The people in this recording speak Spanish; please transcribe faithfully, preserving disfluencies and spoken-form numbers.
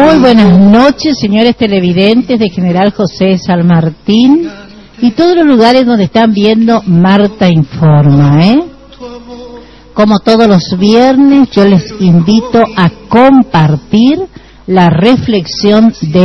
Muy buenas noches, señores televidentes de General José de San Martín y todos los lugares donde están viendo Marta Informa, ¿eh? Como todos los viernes, yo les invito a compartir la reflexión de